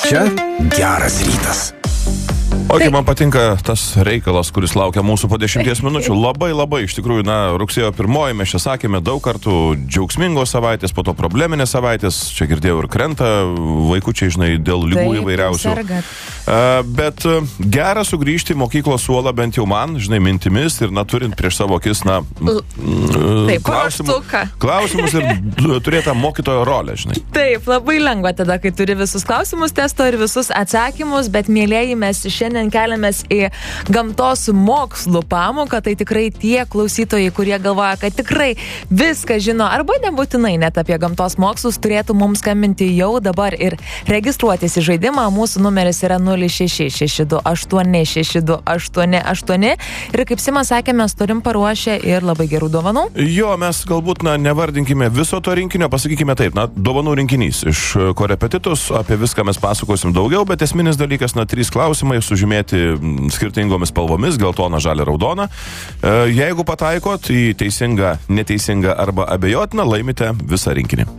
Čia geras rytas. Ogi, man patinka tas reikalas, kuris laukia mūsų po 10 minučių. Labai, iš tikrųjų, rugsėjo 1 mes čia sakėme daug kartų džiaugsmingos savaitės, po to probleminės savaitės. Čia girdėjau ir krenta vaikučiai, žinai, dėl lygų įvairiausių. Bet gera sugrįžti į mokyklos suolą, bent jau man, žinai, mintimis ir turint prieš savo akis, klausimus ir turėtą mokytojo rolę, žinai. Taip, labai lengva tada, kai turi visus klausimus testo ir visus atsakymus, bet mėlėjai mes šiandien keliamės į gamtos mokslų pamoką, tai tikrai tie klausytojai, kurie galvoja, kad tikrai viską žino, arba nebūtinai net apie gamtos mokslus, turėtų mums skambinti jau dabar ir registruotis į žaidimą. Mūsų numeris yra 0662862888 ir kaip Simas sakė, mes turim paruošę ir labai gerų dovanų. Jo, mes galbūt, nevardinkime viso to rinkinio, pasakykime taip, dovanų rinkinys iš korepetitus, apie viską mes pasakosim daugiau, bet esminis dalykas, 3 klausimai sužymėti skirtingomis spalvomis, geltona, žalia, raudona. Jeigu pataikot į teisingą, neteisingą arba abejotiną, laimite visą rinkinį.